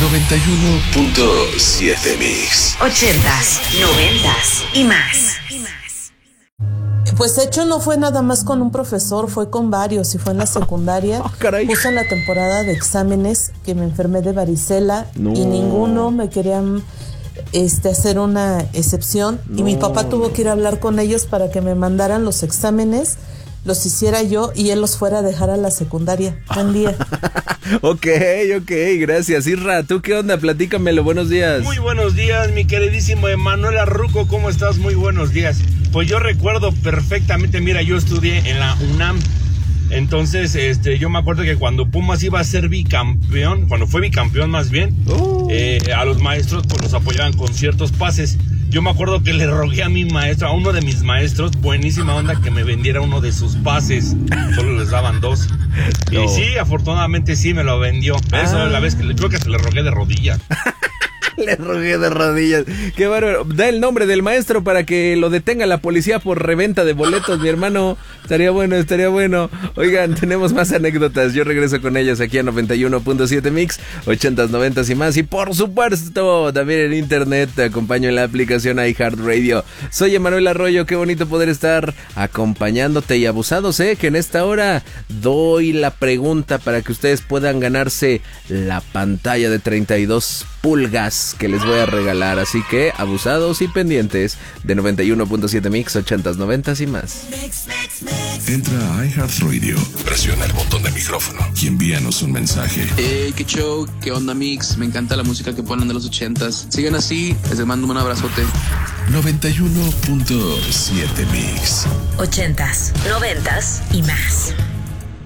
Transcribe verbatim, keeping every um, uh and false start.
noventa y uno punto siete Mix. Ochentas, noventas y más. Pues de hecho no fue nada más con un profesor, fue con varios y fue en la secundaria. Oh, caray. Justo en la temporada de exámenes que me enfermé de varicela No. y ninguno me querían este, hacer una excepción. No. Y mi papá tuvo que ir a hablar con ellos para que me mandaran los exámenes, los hiciera yo y él los fuera a dejar a la secundaria. Buen día. Ok, ok, gracias. Isra, ¿tú qué onda? Platícamelo, buenos días. Muy buenos días, mi queridísimo Emanuel Arruco, ¿cómo estás? Muy buenos días. Pues yo recuerdo perfectamente, mira, yo estudié en la UNAM, entonces este, yo me acuerdo que cuando Pumas iba a ser bicampeón, cuando fue bicampeón más bien, Oh. eh, a los maestros pues los apoyaban con ciertos pases. Yo me acuerdo que le rogué a mi maestro, a uno de mis maestros, buenísima onda, que me vendiera uno de sus pases. Solo les daban dos. No. Y sí, afortunadamente sí me lo vendió. Pero eso Ah. la vez que le, creo que se le rogué de rodillas. Le rogué de rodillas. Qué bárbaro. Da el nombre del maestro para que lo detenga la policía por reventa de boletos, mi hermano. Estaría bueno, estaría bueno. Oigan, tenemos más anécdotas. Yo regreso con ellas aquí a noventa y uno punto siete Mix, ochentas, noventas y más. Y por supuesto, también en internet te acompaño en la aplicación iHeartRadio. Soy Emanuel Arroyo. Qué bonito poder estar acompañándote y abusados, ¿eh? Que en esta hora doy la pregunta para que ustedes puedan ganarse la pantalla de treinta y dos pulgas que les voy a regalar, así que abusados y pendientes de noventa y uno punto siete Mix, ochentas, noventas y más. Entra a iHeartRadio, presiona el botón de micrófono y envíanos un mensaje. Hey, qué show, qué onda Mix, me encanta la música que ponen de los ochentas. Sigan así, les mando un abrazote. noventa y uno punto siete Mix. Ochentas, noventas y más.